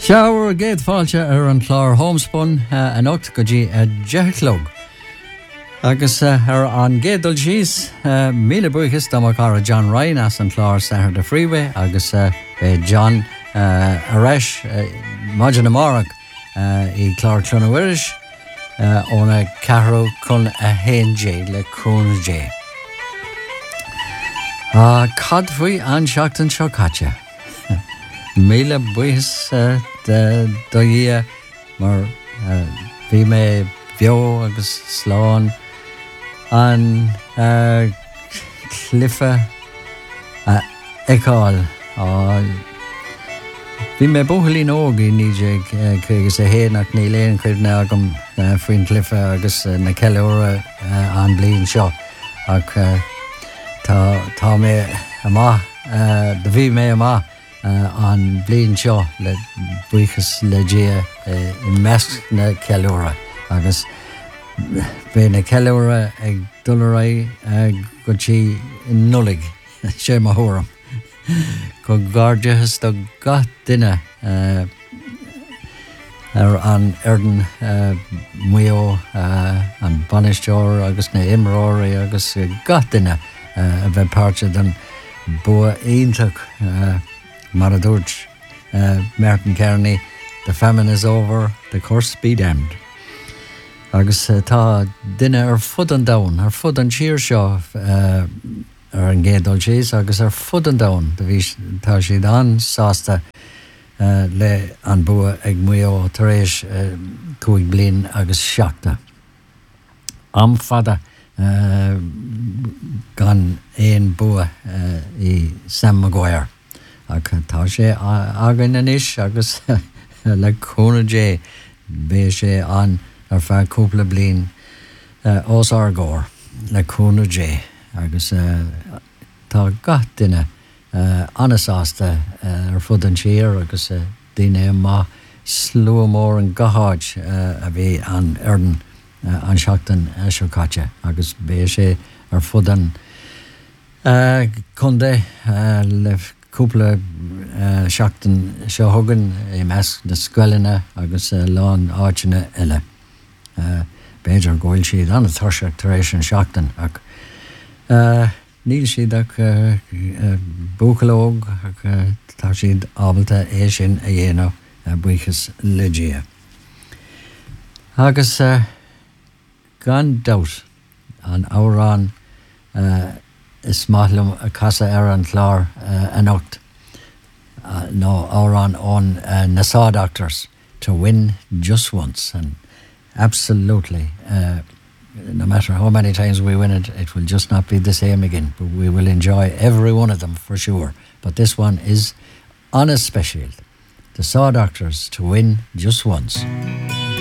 Seabhar géad fáilte ar an chlár homespun an ocht go dtí deachlog. Agus ar an gédal síos míle buchas dá cara John Ryan as an chlár Sahar de Freeway agus John Aresh Majan Amarach I chlár Clonawirish óna Cahro chun a hénjé le cún J. Cad faoi an seachtain seo caite. Míle buchas do dhé mar bhí mé beo agus sláán an clifa eáil bhí mé buchalín óg I níide chugus a héanach ní léon chuidne agam faoin clifa agus na ceiliúra an blion seo ach tá mé amach de bhí mé amach an blion seo le buchas le dia I measc na ceiliúra agus bé na ceiliúra ag dulraí go tí nullig sé má thuram go gáirdeas do gath duine ar an airden muo an banisteoir agus na imreoirí agus gath duine a bheith páirte den bua ionach mar a dúirt Merton Kearney, the famine is over, the curse be damned. Agus tá duine ar fud an domhan, ar fud an tír seo ar an gédal síos agus ar fud an domhan, tá siad an sásta le an bua ag muo tar éis 2 bliain agus 7. Am fada gan éon bua I Sam Maguire. Ach tá sé agan inis agus le cúna J bé sé an ar feadh cúpla bliain os Argóir le cúna J agus tá gath duine anasásta ar fud an tír agus duine má slua mór an gathid a bhí an airden an seachtain seo caite agus bé sé ar fud an chundé le cúpla seachtain seo thugan I measc na scoileanna agus lán áiteanna eile. Béidir ghfuil siad anna tuirseach tar éis an seachtain ach níl siad ach búchalóg ach tá siad ábalta é sin a dhéanamh buchas le dia. Agus gan doubt an árán is maithlum a casa ar an chlár an ocht. No, árán on Nassau Doctors to win just once and absolutely no matter how many times we win it, it will just not be the same again, but we will enjoy every one of them for sure. But this one is on a special. The Saw Doctors to win just once.